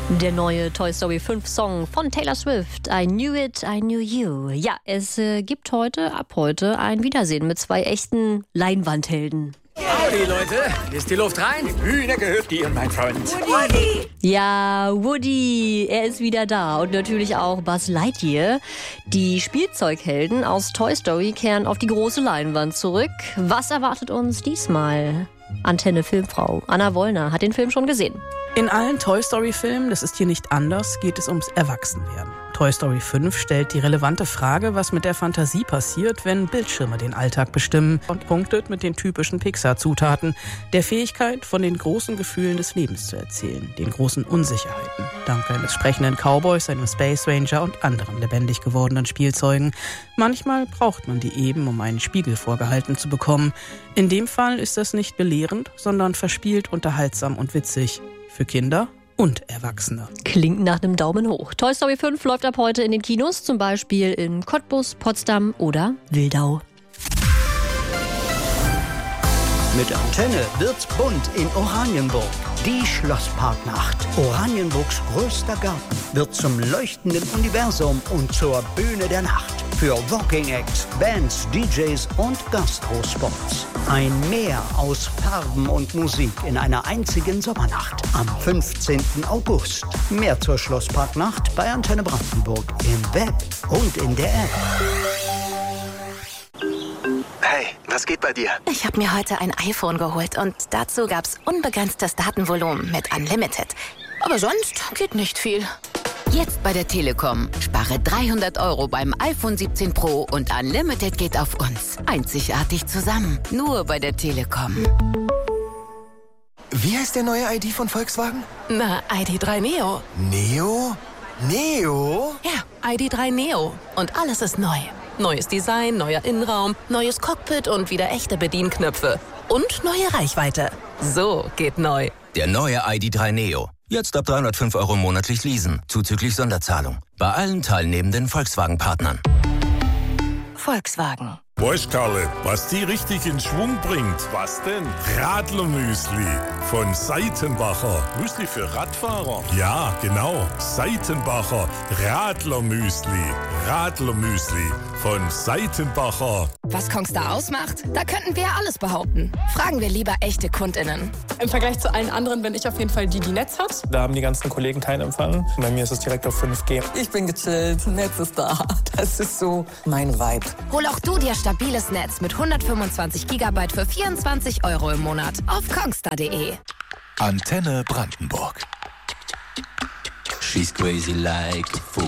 Der neue Toy Story 5 Song von Taylor Swift, I Knew It, I Knew You. Ja, es gibt ab heute ein Wiedersehen mit zwei echten Leinwandhelden. Howdy, Leute. Ist die Luft rein? Die Bühne gehört dir, mein Freund. Woody! Ja, Woody, er ist wieder da. Und natürlich auch Buzz Lightyear. Die Spielzeughelden aus Toy Story kehren auf die große Leinwand zurück. Was erwartet uns diesmal? Antenne Filmfrau Anna Wollner hat den Film schon gesehen. In allen Toy Story-Filmen, das ist hier nicht anders, geht es ums Erwachsenwerden. Toy Story 5 stellt die relevante Frage, was mit der Fantasie passiert, wenn Bildschirme den Alltag bestimmen, und punktet mit den typischen Pixar-Zutaten, der Fähigkeit, von den großen Gefühlen des Lebens zu erzählen, den großen Unsicherheiten, dank eines sprechenden Cowboys, einem Space Ranger und anderen lebendig gewordenen Spielzeugen. Manchmal braucht man die eben, um einen Spiegel vorgehalten zu bekommen. In dem Fall ist das nicht belehrend, sondern verspielt, unterhaltsam und witzig. Für Kinder und Erwachsene. Klingt nach einem Daumen hoch. Toy Story 5 läuft ab heute in den Kinos, zum Beispiel in Cottbus, Potsdam oder Wildau. Mit Antenne wird's bunt in Oranienburg. Die Schlossparknacht. Oranienburgs größter Garten wird zum leuchtenden Universum und zur Bühne der Nacht. Für Walking Acts, Bands, DJs und Gastrospots. Ein Meer aus Farben und Musik in einer einzigen Sommernacht. Am 15. August. Mehr zur Schlossparknacht bei Antenne Brandenburg im Web und in der App. Hey, was geht bei dir? Ich habe mir heute ein iPhone geholt und dazu gab's unbegrenztes Datenvolumen mit Unlimited. Aber sonst geht nicht viel. Jetzt bei der Telekom. Spare 300 € beim iPhone 17 Pro und Unlimited geht auf uns. Einzigartig zusammen. Nur bei der Telekom. Wie heißt der neue ID von Volkswagen? Na, ID.3 Neo. Neo? Neo? Ja, ID.3 Neo. Und alles ist neu. Neues Design, neuer Innenraum, neues Cockpit und wieder echte Bedienknöpfe. Und neue Reichweite. So geht neu. Der neue ID.3 Neo. Jetzt ab 305 € monatlich leasen, zuzüglich Sonderzahlung. Bei allen teilnehmenden Volkswagen-Partnern. Volkswagen. Weißt Karle, was die richtig in Schwung bringt? Was denn? Radlermüsli von Seitenbacher. Müsli für Radfahrer? Ja, genau. Seitenbacher Radlermüsli. Radlermüsli von Seitenbacher. Was Kongstar ausmacht? Da könnten wir ja alles behaupten. Fragen wir lieber echte KundInnen. Im Vergleich zu allen anderen bin ich auf jeden Fall die Netz hat. Da haben die ganzen Kollegen keinen Empfang. Bei mir ist es direkt auf 5G. Ich bin gechillt, Netz ist da. Das ist so mein Vibe. Hol auch du dir stabiles Netz mit 125 GB für 24 € im Monat auf kongstar.de. Antenne Brandenburg. She's crazy like a fool.